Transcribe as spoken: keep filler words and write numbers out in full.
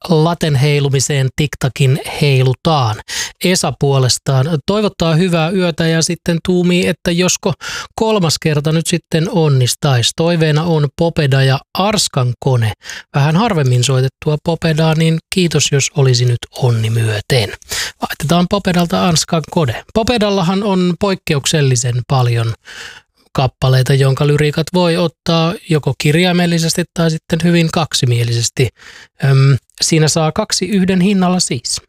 laten heilumiseen tiktakin heilutaan. Esa puolestaan toivottaa hyvää yötä ja sitten tuumii, että josko kolmas kerta nyt sitten onnistaisi. Toiveena on Popeda ja Arskan kone. Vähän harvemmin soitettua Popedaa, niin kiitos jos olisi nyt onni myöten. Laitetaan Popedalta Arskan kone. Popedallahan on poikkeuksellisen paljon kappaleita, jonka lyriikat voi ottaa joko kirjaimellisesti tai sitten hyvin kaksimielisesti. Öm, siinä saa kaksi yhden hinnalla siis.